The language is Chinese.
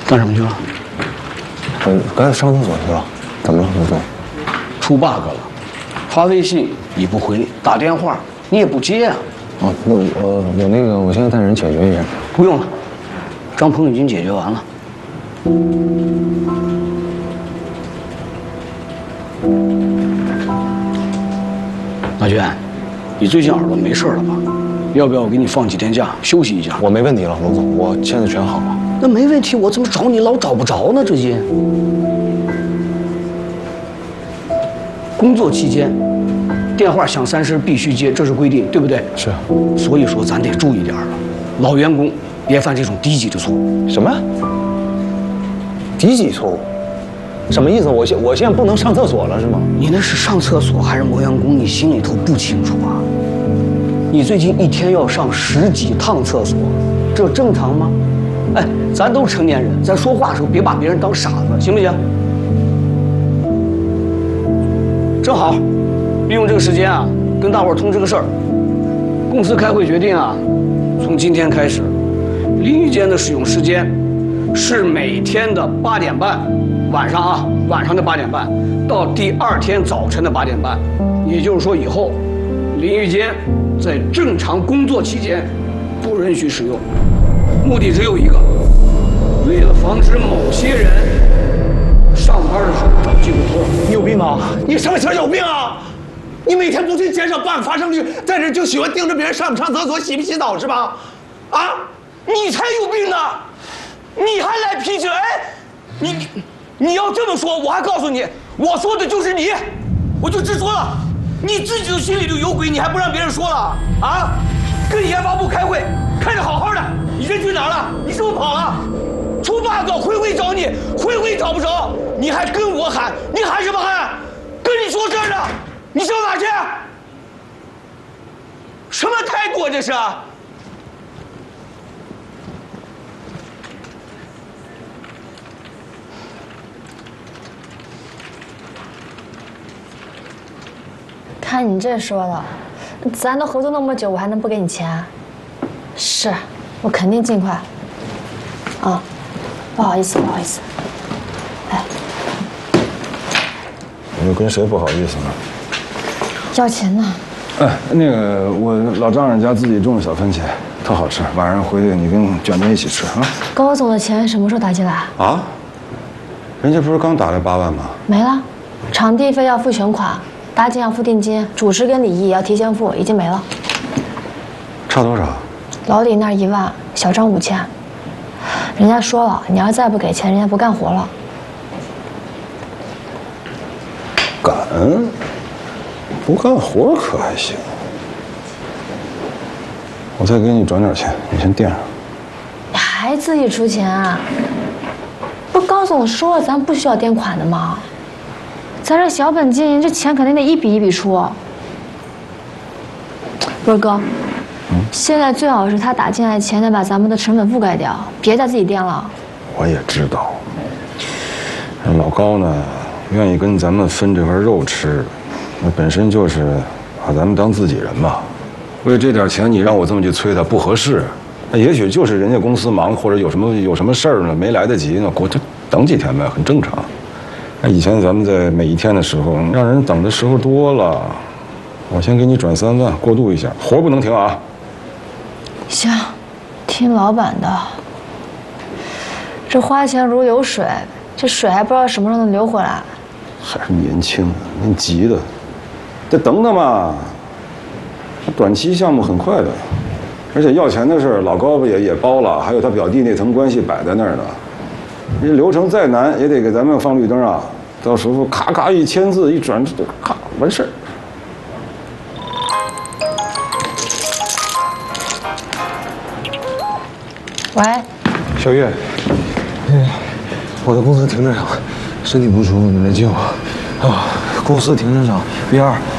干什么去了？ 刚才上厕所去了。怎么了，刘总？ 出 bug 了，发微信你不回，打电话你也不接啊。 哦，那我现在带人解决一下。 不用了，张鹏已经解决完了。马军，你最近耳朵没事了吧？要不要我给你放几天假，休息一下？ 我没问题了，龙总，我现在全好了。 那没问题，我怎么找你老找不着呢？最近工作期间，电话响3声必须接，这是规定，对不对？ 是。 所以说咱得注意点了，老员工别犯这种低级的错误。 什么？低级错误？什么意思？我现在不能上厕所了是吗？ 你那是上厕所还是磨员工？你心里头不清楚啊？你最近一天要上10几趟厕所，这正常吗？哎，咱都是成年人，在说话的时候别把别人当傻子，行不行？正好，利用这个时间啊，跟大伙儿通知个事儿。公司开会决定啊，从今天开始，淋浴间的使用时间是每天的8点半，晚上的8点半到第2天早晨的8点半。也就是说，以后淋浴间在正常工作期间不允许使用，目的只有一个，为了防止某些人上班的时候找借口偷懒。 你有病啊！你什么情有病啊！你每天不去减少bug发生率，在这就喜欢盯着别人上不上厕所、洗不洗澡是吧？啊！ 你才有病呢！你还来批评？哎，你要这么说，我还告诉你，我说的就是你，我就直说了。你自己的心里头有鬼，你还不让别人说了啊？跟研发部开会，开得好好的，你人去哪儿了？你是不是跑了？出 bug，回找你，回找不着，你还跟我喊，你喊什么喊？跟你说事儿呢，你上哪去？什么态度啊这是？ 看你这说的，咱都合作那么久，我还能不给你钱？是，我肯定尽快。啊，不好意思。哎， 你又跟谁不好意思呢？ 要钱呢？ 哎，那个我老丈人家自己种的小番茄，特好吃，晚上回去你跟卷卷一起吃啊。 高总的钱什么时候打进来？ 啊？人家不是刚打来8万吗？ 没了，场地费要付全款。搭建要付定金，主持跟礼仪也要提前付，已经没了。 差多少？ 老李那儿1万，小张5000。人家说了，你要再不给钱，人家不干活了。 敢？不干活可还行。我再给你转点钱，你先垫上。 你还自己出钱啊？不，高总说了，咱不需要垫款的吗？咱这小本经营，这钱肯定得一笔一笔出。不是哥，现在最好是他打进来的钱得把咱们的成本覆盖掉，别再自己垫了。 我也知道，老高呢，愿意跟咱们分这块肉吃，那本身就是把咱们当自己人嘛。为这点钱，你让我这么去催他不合适。那也许就是人家公司忙，或者有什么事儿呢，没来得及呢，就等几天呗，很正常。那以前咱们在每一天的时候，让人等的时候多了。我先给你转3万，过渡一下，活不能停啊。 行，听老板的。这花钱如流水，这水还不知道什么时候能流回来。 还是年轻，您急的，得等等嘛。短期项目很快的，而且要钱的事，老高也包了，还有他表弟那层关系摆在那儿呢。这流程再难，也得给咱们放绿灯啊！到时候咔咔一签字一转，咔完事儿。 喂， 小月，我的公司停车场，身体不舒服，你来接我。啊，公司停车场 B2